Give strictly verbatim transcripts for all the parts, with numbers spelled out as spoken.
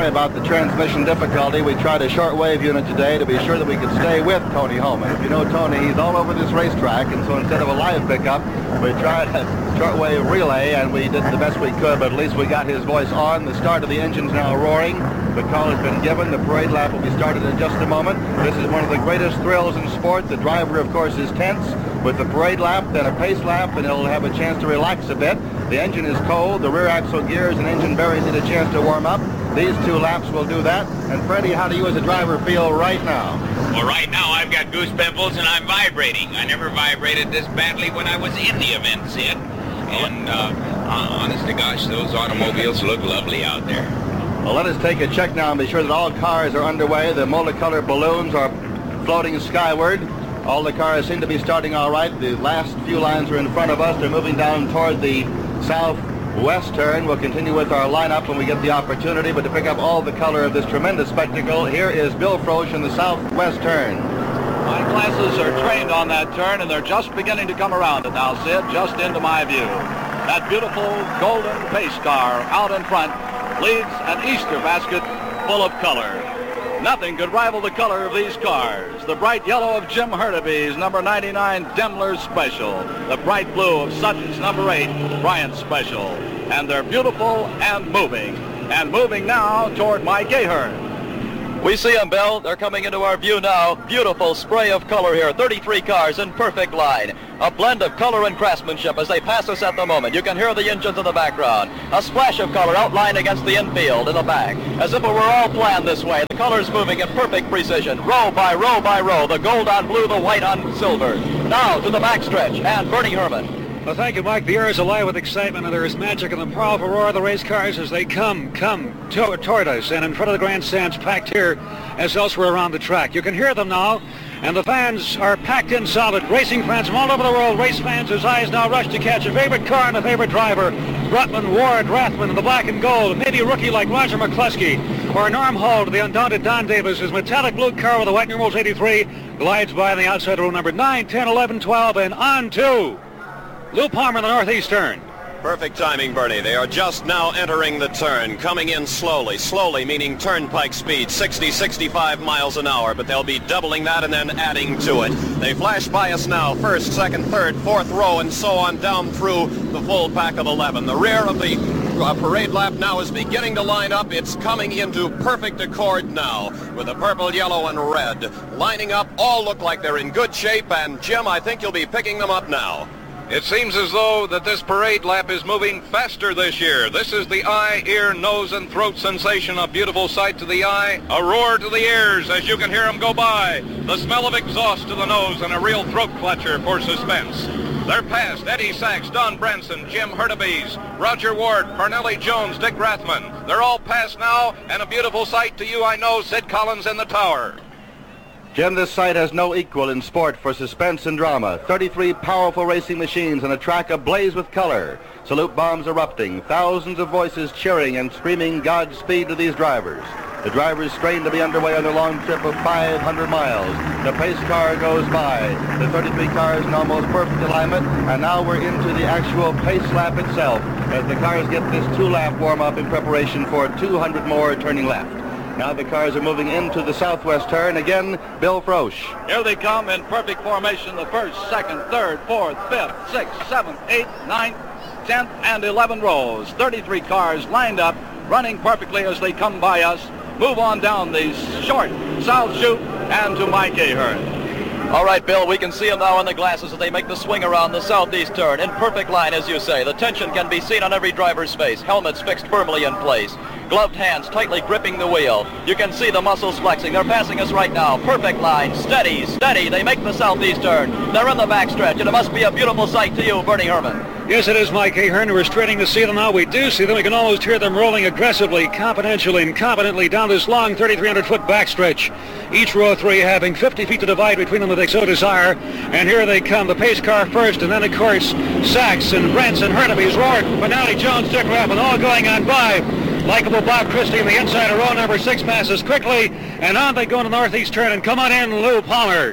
sorry about the transmission difficulty. We tried a shortwave unit today to be sure that we could stay with Tony Holman. If you know Tony, he's all over this racetrack, and so instead of a live pickup, we tried a shortwave relay, and we did the best we could, but at least we got his voice on. The start of the engine's now roaring. The call has been given. The parade lap will be started in just a moment. This is one of the greatest thrills in sport. The driver, of course, is tense with the parade lap, then a pace lap, and he'll have a chance to relax a bit. The engine is cold. The rear axle gears and engine bearings need a chance to warm up. These two laps will do that. And Freddie, how do you as a driver feel right now? Well, right now I've got goose pimples and I'm vibrating. I never vibrated this badly when I was in the event, Sid. And uh, honest to gosh, those automobiles look lovely out there. Well, let us take a check now and be sure that all cars are underway. The multicolored balloons are floating skyward. All the cars seem to be starting all right. The last few lines are in front of us. They're moving down toward the southwest turn. We'll continue with our lineup when we get the opportunity, but to pick up all the color of this tremendous spectacle, here is Bill Frosch in the southwest turn. My glasses are trained on that turn, and they're just beginning to come around it now, Sid, just into my view. That beautiful golden pace car out in front leads an Easter basket full of color. Nothing could rival the color of these cars. The bright yellow of Jim Hurtubise, number ninety-nine, Demler's Special. The bright blue of Sutton's number eight, Bryant's Special. And they're beautiful and moving. And moving now toward Mike Ahern. We see them, Bill. They're coming into our view now. Beautiful spray of color here. thirty-three cars in perfect line. A blend of color and craftsmanship as they pass us at the moment. You can hear the engines in the background. A splash of color outlined against the infield in the back. As if it were all planned this way. The colors moving in perfect precision. Row by row by row. The gold on blue, the white on silver. Now to the backstretch. And Bernie Herman. Well, thank you, Mike. The air is alive with excitement, and there is magic in the powerful roar of the race cars as they come, come to, toward us, and in front of the grandstands packed here as elsewhere around the track. You can hear them now, and the fans are packed in solid. Racing fans from all over the world, race fans whose eyes now rush to catch a favorite car and a favorite driver. Brutman, Ward, Rathman in the black and gold, maybe a rookie like Roger McCluskey, or Norm Hall, the undaunted Don Davis. His metallic blue car with the white numerals eighty-three glides by on the outside row number nine, ten, eleven, twelve, and on to Lou Palmer in the northeast turn. Perfect timing, Bernie. They are just now entering the turn, coming in slowly. Slowly meaning turnpike speed, sixty, sixty-five miles an hour, but they'll be doubling that and then adding to it. They flash by us now, first, second, third, fourth row, and so on down through the full pack of eleven. The rear of the uh, parade lap now is beginning to line up. It's coming into perfect accord now with the purple, yellow, and red. Lining up, all look like they're in good shape, and Jim, I think you'll be picking them up now. It seems as though that this parade lap is moving faster this year. This is the eye, ear, nose, and throat sensation, a beautiful sight to the eye, a roar to the ears as you can hear them go by, the smell of exhaust to the nose, and a real throat clutcher for suspense. They're past Eddie Sachs, Don Branson, Jim Hurtubise, Roger Ward, Parnelli Jones, Dick Rathman. They're all past now, and a beautiful sight to you, I know, Sid Collins in the tower. Jim, this sight has no equal in sport for suspense and drama. thirty-three powerful racing machines on a track ablaze with color. Salute bombs erupting, thousands of voices cheering and screaming Godspeed to these drivers. The drivers strain to be underway on their long trip of five hundred miles. The pace car goes by. The thirty-three cars in almost perfect alignment, and now we're into the actual pace lap itself as the cars get this two-lap warm-up in preparation for two hundred more turning left. Now the cars are moving into the southwest turn. Again, Bill Frosch. Here they come in perfect formation. The first, second, third, fourth, fifth, sixth, seventh, eighth, ninth, tenth, and eleven rows. thirty-three cars lined up, running perfectly as they come by us. Move on down the short south chute and to Mike Ahern. All right, Bill, we can see them now in the glasses as they make the swing around the southeast turn. In perfect line, as you say. The tension can be seen on every driver's face. Helmets fixed firmly in place. Gloved hands tightly gripping the wheel. You can see the muscles flexing. They're passing us right now. Perfect line. Steady, steady. They make the southeast turn. They're in the backstretch, and it must be a beautiful sight to you, Bernie Herman. Yes, it is, Mike Ahern. We're straining to see them now. We do see them. We can almost hear them rolling aggressively, confidentially, and competently down this long thirty-three hundred foot backstretch. Each row of three having fifty feet to divide between them if they so desire. And here they come. The pace car first, and then, of course, Sachs and Branson, Hurtubise, Rourke, Benally, Jones, Dick Rathman, all going on by. Likeable Bob Christie in the inside of row number six passes quickly, and on they go in the northeast turn, and come on in, Lou Palmer.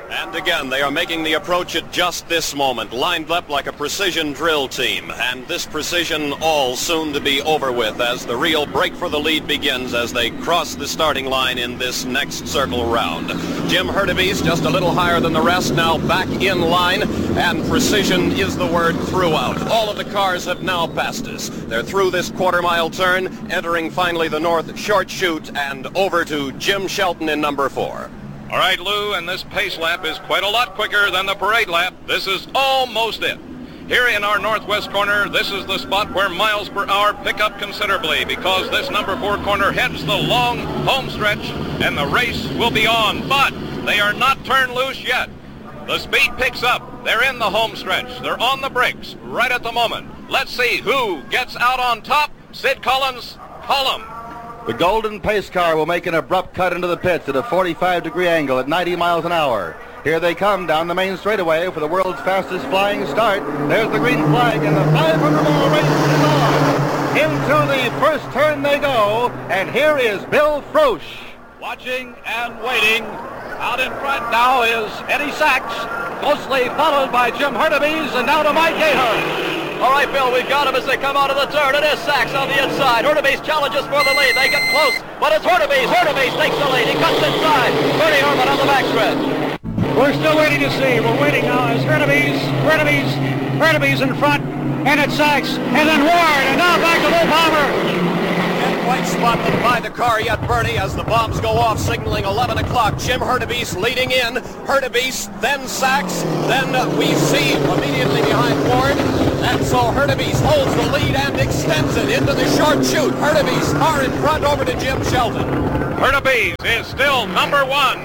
And again, they are making the approach at just this moment, lined up like a precision drill team. And this precision all soon to be over with as the real break for the lead begins as they cross the starting line in this next circle round. Jim Hurtubise just a little higher than the rest, now back in line, and precision is the word throughout. All of the cars have now passed us. They're through this quarter mile turn, entering finally the north short chute and over to Jim Shelton in number four. All right, Lou, and this pace lap is quite a lot quicker than the parade lap. This is almost it. Here in our northwest corner, this is the spot where miles per hour pick up considerably because this number four corner heads the long home stretch and the race will be on. But they are not turned loose yet. The speed picks up. They're in the home stretch. They're on the brakes right at the moment. Let's see who gets out on top. Sid Collins, call him. The Golden Pace Car will make an abrupt cut into the pits at a forty-five degree angle at ninety miles an hour. Here they come down the main straightaway for the world's fastest flying start. There's the green flag and the five hundred mile race is on. Into the first turn they go, and here is Bill Frosch. Watching and waiting. Out in front now is Eddie Sachs, closely followed by Jim Hurtubise, and now to Mike Ahern. All right, Bill, we've got him as they come out of the turn. It is Sachs on the inside. Hurtubise challenges for the lead. They get close, but it's Hurtubise. Hurtubise takes the lead. He cuts inside. Bernie Herman on the backstretch. We're still waiting to see. We're waiting now as Hurtubise, Hurtubise, Hurtubise in front, and it's Sachs, and then Ward, and now back to Lou Palmer. Can't quite spot them by the car yet, Bernie, as the bombs go off, signaling eleven o'clock. Jim Hurtubise leading in. Hurtubise, then Sachs, then uh, we see immediately behind Ward. And so Hurtubise holds the lead and extends it into the short chute. Hurtubise far in front over to Jim Shelton. Hurtubise is still number one.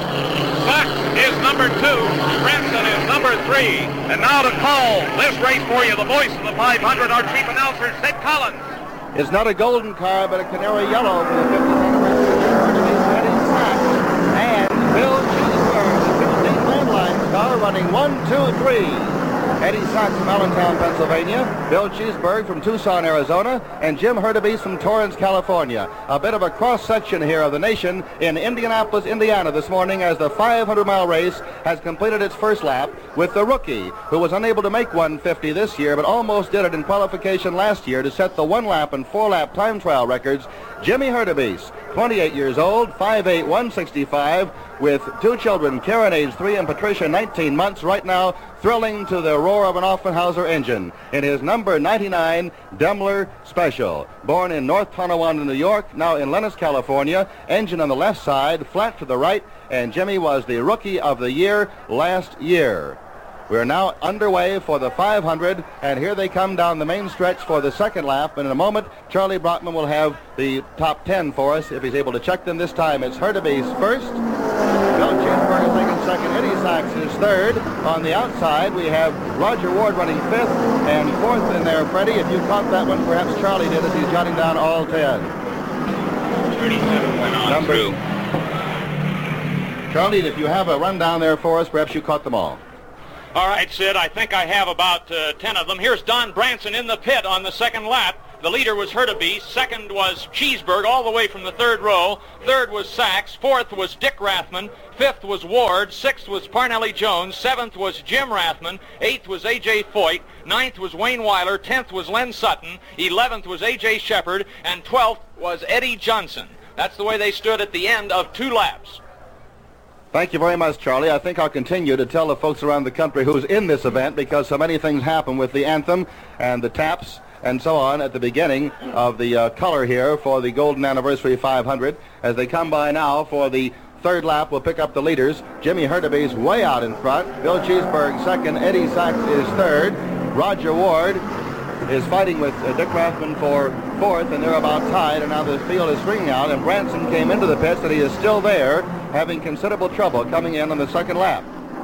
Sachs is number two. Branson is number three. And now to call this race for you, the voice of the five hundred, our chief announcer, Sid Collins. It's not a golden car, but a canary yellow for the fiftieth anniversary of Jim Hurtubise, Eddie Sachs, and Bill Cheeseburg, the fifteen Landline car, running one, two, three. Eddie Sachs from Allentown, Pennsylvania, Bill Cheeseburg from Tucson, Arizona, and Jim Hurtubise from Torrance, California. A bit of a cross-section here of the nation in Indianapolis, Indiana this morning as the five hundred mile race has completed its first lap with the rookie, who was unable to make one fifty this year, but almost did it in qualification last year to set the one-lap and four-lap time trial records. Jimmy Hurtubise, twenty-eight years old, five eight, one sixty-five, with two children, Karen, age three, and Patricia, nineteen months, right now thrilling to the roar of an Offenhauser engine in his number ninety-nine Daimler Special. Born in North Tonawanda, New York, now in Lennox, California. Engine on the left side, flat to the right, and Jimmy was the Rookie of the Year last year. We're now underway for the five hundred, and here they come down the main stretch for the second lap. And in a moment, Charlie Brockman will have the top ten for us if he's able to check them this time. It's Hurtubise first, Bill Cheeseburg is taking second, Eddie Sachs is third. On the outside, we have Roger Ward running fifth, and fourth in there, Freddie. If you caught that one, perhaps Charlie did as he's jotting down all ten. thirty-seven went on Number through. Charlie, if you have a rundown there for us, perhaps you caught them all. All right, Sid, I think I have about uh, ten of them. Here's Don Branson in the pit on the second lap. The leader was Hurtubise. Second was Cheeseburg all the way from the third row. Third was Sachs. Fourth was Dick Rathman. Fifth was Ward. Sixth was Parnelli Jones. Seventh was Jim Rathman. Eighth was A J. Foyt. Ninth was Wayne Weiler. Tenth was Len Sutton. Eleventh was A J. Shepard. And twelfth was Eddie Johnson. That's the way they stood at the end of two laps. Thank you very much, Charlie. I think I'll continue to tell the folks around the country who's in this event because so many things happen with the anthem and the taps and so on at the beginning of the uh, color here for the Golden Anniversary five hundred. As they come by now for the third lap, we'll pick up the leaders. Jimmy Hurtubise way out in front. Bill Cheeseburg second. Eddie Sachs is third. Roger Ward is fighting with uh, Dick Rathman for fourth, and they're about tied, and now the field is stringing out, and Branson came into the pits, and he is still there, having considerable trouble coming in on the second lap.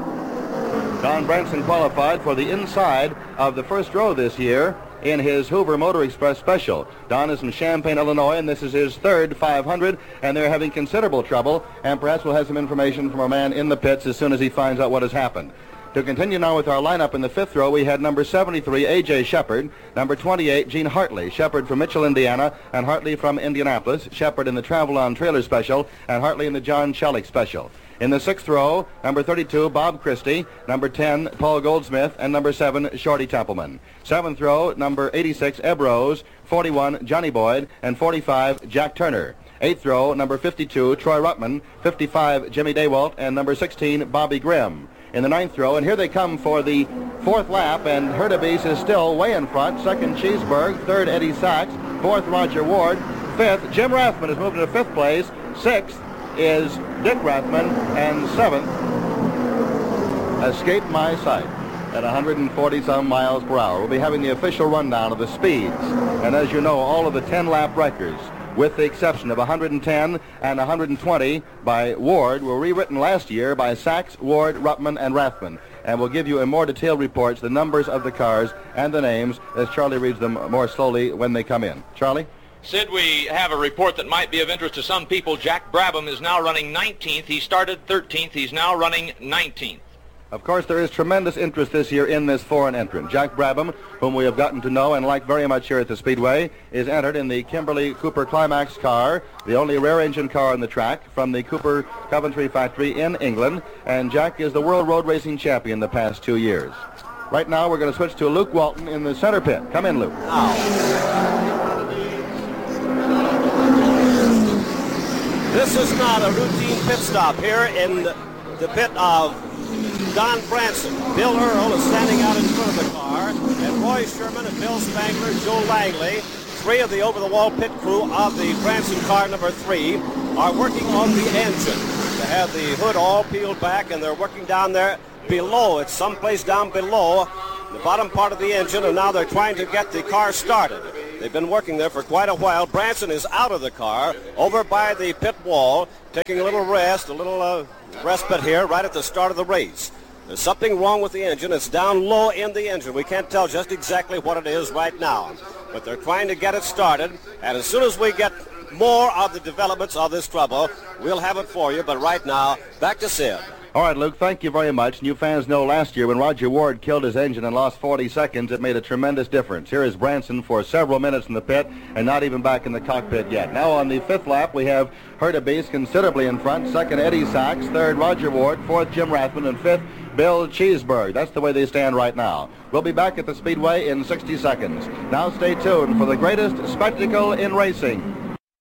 Don Branson qualified for the inside of the first row this year in his Hoover Motor Express Special. Don is from Champaign, Illinois, and this is his third five hundred, and they're having considerable trouble, and perhaps we'll have some information from our man in the pits as soon as he finds out what has happened. To continue now with our lineup in the fifth row, we had number seventy-three, A J Shepard, number twenty-eight, Gene Hartley, Shepard from Mitchell, Indiana, and Hartley from Indianapolis, Shepard in the Travel On Trailer Special, and Hartley in the John Shellick Special. In the sixth row, number thirty-two, Bob Christie, number ten, Paul Goldsmith, and number seven, Shorty Templeman. Seventh row, number eighty-six, Eb Rose, forty-one, Johnny Boyd, and forty-five, Jack Turner. Eighth row, number fifty-two, Troy Ruttman, fifty-five, Jimmy Daywalt, and number sixteen, Bobby Grimm. In the ninth row, and here they come for the fourth lap, and Hurtubise is still way in front. Second, Cheeseburg. Third, Eddie Sachs. Fourth, Roger Ward. Fifth, Jim Rathman is moving to fifth place. Sixth is Dick Rathman, and seventh, Escape My Sight at one hundred forty some miles per hour. We'll be having the official rundown of the speeds, and as you know, all of the ten lap records, with the exception of one hundred ten and one hundred twenty by Ward, were rewritten last year by Sachs, Ward, Ruttman, and Rathman. And we'll give you in more detailed reports the numbers of the cars and the names as Charlie reads them more slowly when they come in. Charlie? Sid, we have a report that might be of interest to some people. Jack Brabham is now running nineteenth. He started thirteenth. He's now running nineteenth. Of course, there is tremendous interest this year in this foreign entrant. Jack Brabham, whom we have gotten to know and like very much here at the Speedway, is entered in the Kimberly Cooper Climax car, the only rear-engine car on the track from the Cooper Coventry factory in England, and Jack is the world road racing champion the past two years. Right now, we're going to switch to Luke Walton in the center pit. Come in, Luke. This is not a routine pit stop here in the pit of Don Branson. Bill Earl is standing out in front of the car, and Roy Sherman and Bill Spangler, Joe Langley, three of the over-the-wall pit crew of the Branson car number three, are working on the engine. They have the hood all peeled back, and they're working down there below. It's someplace down below the bottom part of the engine, and now they're trying to get the car started. They've been working there for quite a while. Branson is out of the car, over by the pit wall, taking a little rest, a little uh, respite here right at the start of the race. There's something wrong with the engine. It's down low in the engine. We can't tell just exactly what it is right now, but they're trying to get it started, and as soon as we get more of the developments of this trouble, we'll have it for you. But right now, back to Sid. All right, Luke, thank you very much. And you fans know last year when Roger Ward killed his engine and lost forty seconds, it made a tremendous difference. Here is Branson for several minutes in the pit and not even back in the cockpit yet. Now on the fifth lap, we have Hurtubise considerably in front. Second, Eddie Sachs. Third, Roger Ward. Fourth, Jim Rathman. And fifth, Bill Cheeseburg. That's the way they stand right now. We'll be back at the Speedway in sixty seconds. Now stay tuned for the greatest spectacle in racing.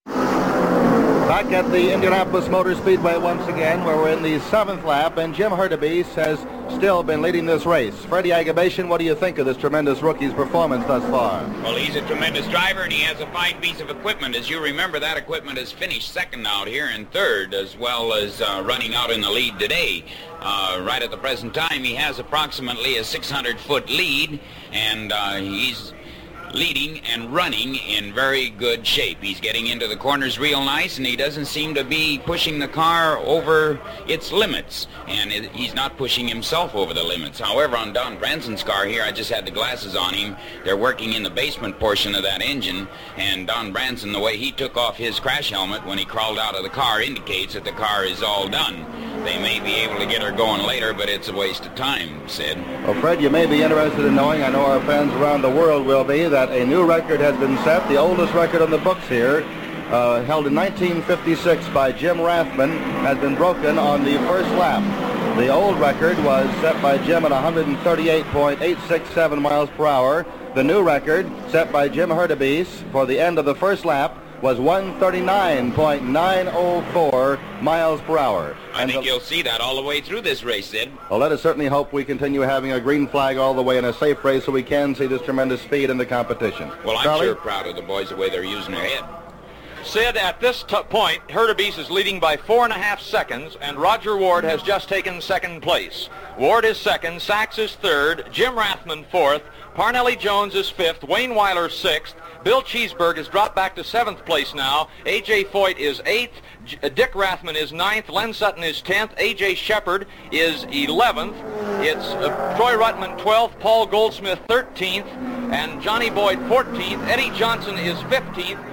Back at the Indianapolis Motor Speedway once again, where we're in the seventh lap, and Jim Hurtubise has still been leading this race. Freddie Agabation, what do you think of this tremendous rookie's performance thus far? Well, he's a tremendous driver, and he has a fine piece of equipment. As you remember, that equipment has finished second out here and third, as well as uh, running out in the lead today. Uh, right at the present time, he has approximately a six hundred foot lead, and uh, he's leading and running in very good shape. He's getting into the corners real nice, and he doesn't seem to be pushing the car over its limits, and it, he's not pushing himself over the limits. However, on Don Branson's car here, I just had the glasses on him. They're working in the basement portion of that engine, and Don Branson, the way he took off his crash helmet when he crawled out of the car, indicates that the car is all done. They may be able to get her going later, but it's a waste of time, Sid. Well, Fred, you may be interested in knowing, I know our fans around the world will be, that a new record has been set, the oldest record on the books here, uh, held in nineteen fifty-six by Jim Rathman, has been broken on the first lap. The old record was set by Jim at one hundred thirty-eight point eight six seven miles per hour. The new record, set by Jim Hurtubise for the end of the first lap, was one thirty-nine point nine oh four miles per hour. I and think the, you'll see that all the way through this race, Sid. Well, let us certainly hope we continue having a green flag all the way in a safe race so we can see this tremendous speed in the competition. Well, I'm Charlie? sure proud of the boys the way they're using their head. Sid, at this t- point, Hurtubise is leading by four and a half seconds, and Roger Ward has just taken second place. Ward is second, Sachs is third, Jim Rathman fourth, Parnelli Jones is fifth, Wayne Weiler sixth, Bill Cheeseburg has dropped back to seventh place now, A J Foyt is eighth, J- Dick Rathman is ninth, Len Sutton is tenth, A J Shepard is eleventh, it's uh, Troy Ruttman twelfth, Paul Goldsmith thirteenth, and Johnny Boyd fourteenth, Eddie Johnson is fifteenth,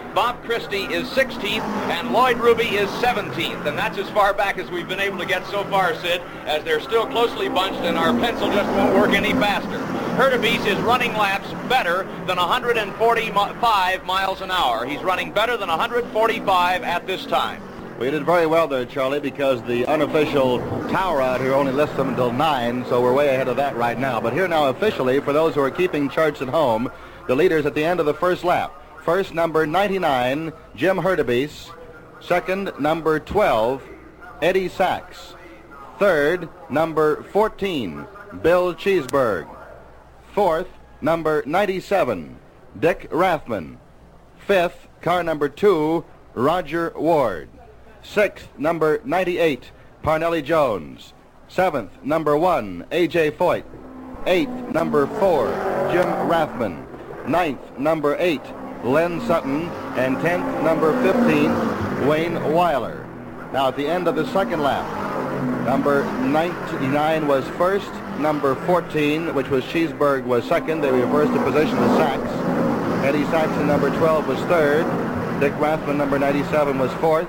Bob Christie is sixteenth, and Lloyd Ruby is seventeenth. And that's as far back as we've been able to get so far, Sid, as they're still closely bunched and our pencil just won't work any faster. Hurtubise is running laps better than one hundred forty-five miles an hour. He's running better than one hundred forty-five at this time. We did very well there, Charlie, because the unofficial tower out here only lists them until nine, so we're way ahead of that right now. But here now officially, for those who are keeping charts at home, the leaders at the end of the first lap. First, number ninety-nine, Jim Hurtubise. Second, number twelve, Eddie Sachs. Third, number fourteen, Bill Cheeseburg. Fourth, number ninety-seven, Dick Rathman. Fifth, car number two, Roger Ward. Sixth, number ninety-eight, Parnelli Jones. Seventh, number one, A J Foyt. Eighth, number four, Jim Rathman. Ninth, number eight, Len Sutton. And tenth, number fifteen, Wayne Weiler. Now at the end of the second lap, number ninety-nine was first, number fourteen, which was Cheeseburg, was second. They reversed the position of Sachs. Eddie Saxon, number twelve, was third. Dick Rathman, number ninety-seven, was fourth.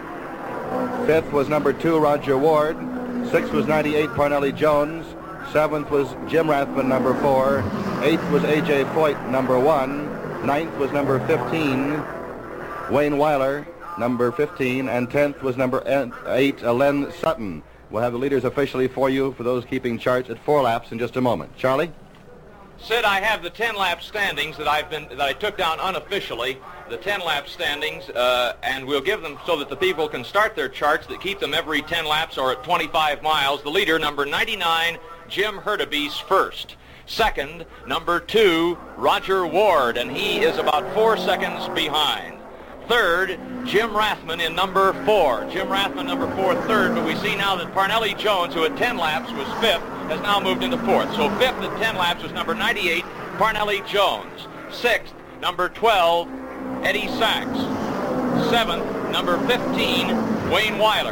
Fifth was number two, Roger Ward. Sixth was ninety-eight, Parnelli Jones. Seventh was Jim Rathman, number four. Eighth was A J Foyt, number one. Ninth was number fifteen, Wayne Weiler, number fifteen. And tenth was number eight, Len Sutton. We'll have the leaders officially for you, for those keeping charts, at four laps in just a moment. Charlie? Sid, I have the ten-lap standings that I've been that I took down unofficially, the ten-lap standings, uh, and we'll give them so that the people can start their charts that keep them every ten laps or at twenty-five miles. The leader, number ninety-nine, Jim Hurtubise, first. Second, number two, Roger Ward, and he is about four seconds behind. Third, Jim Rathman in number four. Jim Rathman, number four, third, but we see now that Parnelli Jones, who at ten laps was fifth, has now moved into fourth. So fifth at ten laps was number ninety-eight, Parnelli Jones. Sixth, number twelve, Eddie Sachs. Seventh, number fifteen, Wayne Weiler.